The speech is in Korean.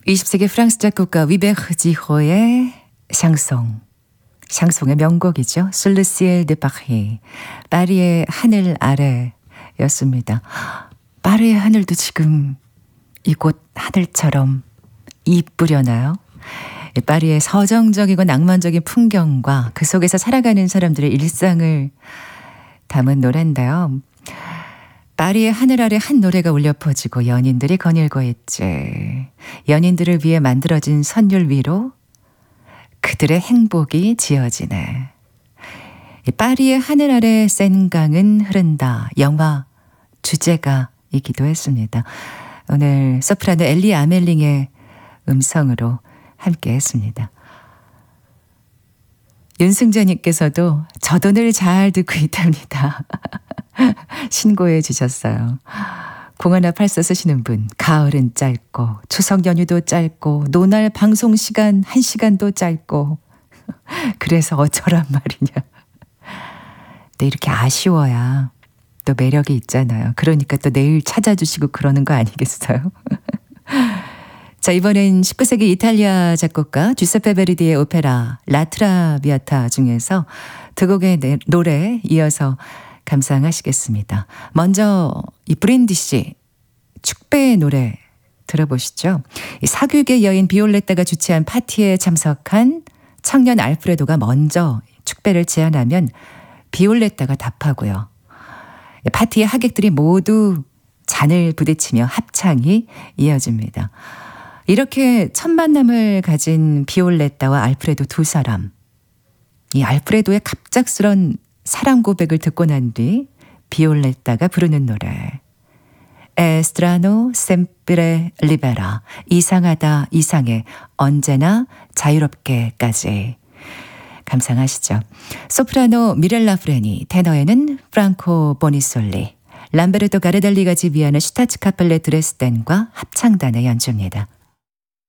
20세기 프랑스 작곡가 위베르 지호의 샹송. 샹송의 명곡이죠. Sous le ciel de Paris. 파리의 하늘 아래였습니다. 파리의 하늘도 지금 이곳 하늘처럼 이쁘려나요? 파리의 서정적이고 낭만적인 풍경과 그 속에서 살아가는 사람들의 일상을 담은 노래인데요. 파리의 하늘 아래 한 노래가 울려 퍼지고 연인들이 거닐고 있지. 연인들을 위해 만들어진 선율 위로 그들의 행복이 지어지네. 파리의 하늘 아래 센 강은 흐른다. 영화 주제가이기도 했습니다. 오늘 소프라노 엘리 아멜링의 음성으로 함께 했습니다. 윤승자님께서도 저도 늘 잘 듣고 있답니다. 신고해 주셨어요. 0184 쓰시는 분, 가을은 짧고 추석 연휴도 짧고 노날 방송 시간 1시간도 짧고 그래서 어쩌란 말이냐. 근데 이렇게 아쉬워야 또 매력이 있잖아요. 그러니까 또 내일 찾아주시고 그러는 거 아니겠어요? 자, 이번엔 19세기 이탈리아 작곡가 주세페 베르디의 오페라 라트라비아타 중에서 두 곡의 노래 이어서 감상하시겠습니다. 먼저 이 브린디시 축배의 노래 들어보시죠. 이 사교계 여인 비올레타가 주최한 파티에 참석한 청년 알프레도가 먼저 축배를 제안하면 비올레타가 답하고요. 파티의 하객들이 모두 잔을 부딪히며 합창이 이어집니다. 이렇게 첫 만남을 가진 비올레타와 알프레도 두 사람. 이 알프레도의 갑작스런 사랑 고백을 듣고 난 뒤 비올레타가 부르는 노래. 에스트라노 셈프레 리베라. 이상하다 이상해. 언제나 자유롭게까지. 감상하시죠. 소프라노 미렐라 프레니, 테너에는 프랑코 보니솔리, 람베르토 가르델리가 지휘하는 슈타츠 카펠레 드레스덴과 합창단의 연주입니다.